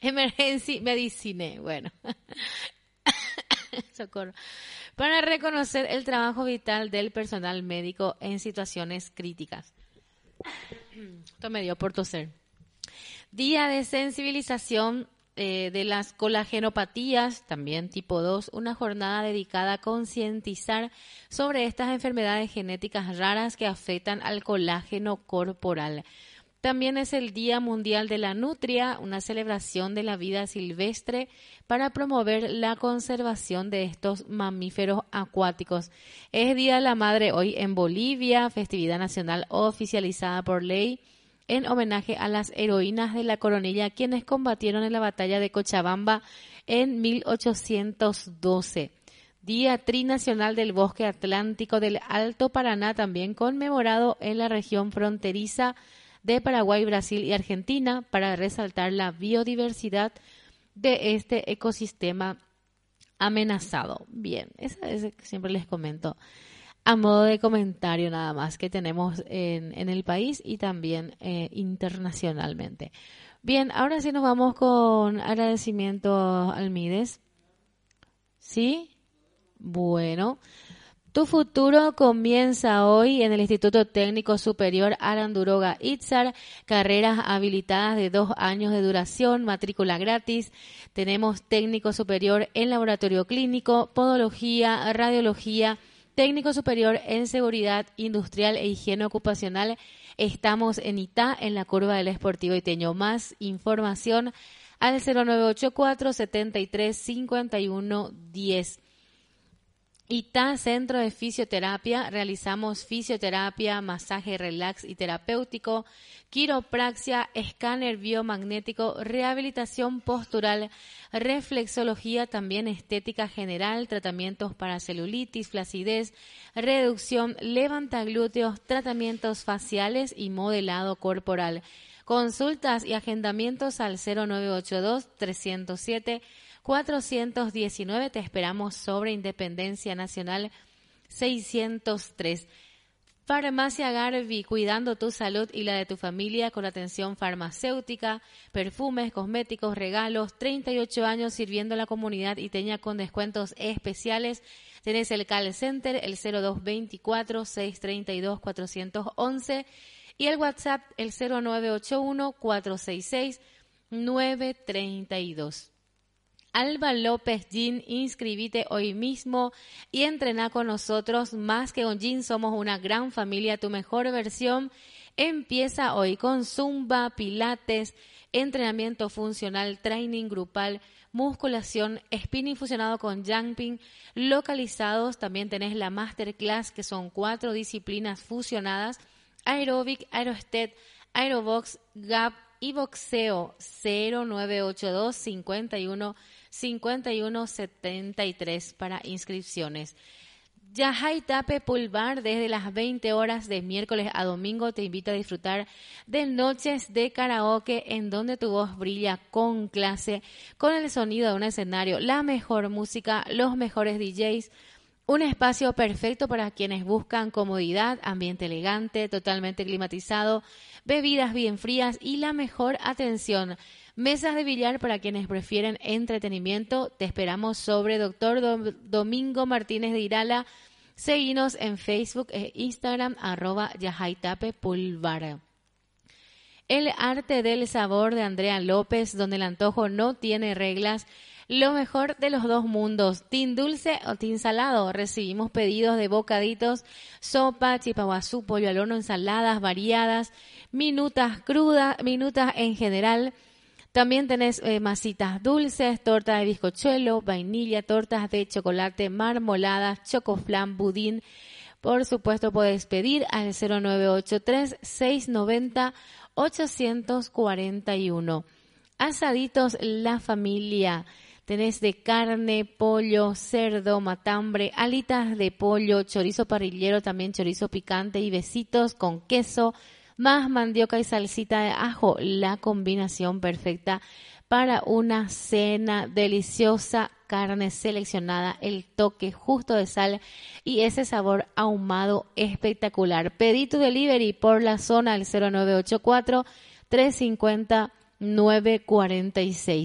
Emergency Medicine, bueno. Socorro. Para reconocer el trabajo vital del personal médico en situaciones críticas. Esto me dio por toser. Día de sensibilización de las colagenopatías, también tipo 2, una jornada dedicada a concientizar sobre estas enfermedades genéticas raras que afectan al colágeno corporal. También es el Día Mundial de la Nutria, una celebración de la vida silvestre para promover la conservación de estos mamíferos acuáticos. Es Día de la Madre hoy en Bolivia, festividad nacional oficializada por ley en homenaje a las heroínas de la coronilla, quienes combatieron en la batalla de Cochabamba en 1812. Día Trinacional del Bosque Atlántico del Alto Paraná, también conmemorado en la región fronteriza de Paraguay, Brasil y Argentina, para resaltar la biodiversidad de este ecosistema amenazado. Bien, esa es que siempre les comento a modo de comentario nada más que tenemos en el país y también internacionalmente. Bien, ahora sí nos vamos con agradecimiento al Mides. ¿Sí? Bueno. Tu futuro comienza hoy en el Instituto Técnico Superior Aranduroga Itzar, carreras habilitadas de 2 años de duración, matrícula gratis. Tenemos técnico superior en laboratorio clínico, podología, radiología, técnico superior en seguridad industrial e higiene ocupacional. Estamos en Itá, en la curva del Esportivo Iteño. Más información al 0984 73 51 10. Itá, Centro de Fisioterapia. Realizamos fisioterapia, masaje relax y terapéutico, quiropraxia, escáner biomagnético, rehabilitación postural, reflexología, también estética general, tratamientos para celulitis, flacidez, reducción, levantaglúteos, tratamientos faciales y modelado corporal. Consultas y agendamientos al 0982 307 419. Te esperamos sobre Independencia Nacional 603. Farmacia Garbi, cuidando tu salud y la de tu familia con atención farmacéutica, perfumes, cosméticos, regalos. 38 años sirviendo a la comunidad iteña con descuentos especiales. Tenés el call center, el 0224 632 411 y el WhatsApp, el 0981 466 932. Alba López Gym, inscribite hoy mismo y entrená con nosotros. Más que un gym, somos una gran familia. Tu mejor versión empieza hoy con Zumba, Pilates, entrenamiento funcional, training grupal, musculación, spinning fusionado con jumping, localizados. También tenés la masterclass, que son 4 disciplinas fusionadas: aeróbic, aerostep, aerobox, gap y boxeo. 0982 51 51 73 para inscripciones. Yajay Tape Pool Bar, desde las 20 horas de miércoles a domingo, te invita a disfrutar de noches de karaoke en donde tu voz brilla con clase, con el sonido de un escenario, la mejor música, los mejores DJs. Un espacio perfecto para quienes buscan comodidad, ambiente elegante, totalmente climatizado, bebidas bien frías y la mejor atención. Mesas de billar para quienes prefieren entretenimiento. Te esperamos sobre Dr. Domingo Martínez de Irala. Seguinos en Facebook e Instagram, @YajayTapePoolBar. El arte del sabor de Andrea López, donde el antojo no tiene reglas. Lo mejor de los dos mundos, team dulce o team salado. Recibimos pedidos de bocaditos, sopa, chipaguazú, pollo al horno, ensaladas variadas, minutas crudas, minutas en general. También tenés masitas dulces, torta de bizcochuelo, vainilla, tortas de chocolate, marmoladas, chocoflan, budín. Por supuesto, puedes pedir al 0983 690 841. Asaditos La Familia. Tenés de carne, pollo, cerdo, matambre, alitas de pollo, chorizo parrillero, también chorizo picante y besitos con queso, más mandioca y salsita de ajo. La combinación perfecta para una cena deliciosa. Carne seleccionada, el toque justo de sal y ese sabor ahumado espectacular. Pedí tu delivery por la zona al 0984 350 946.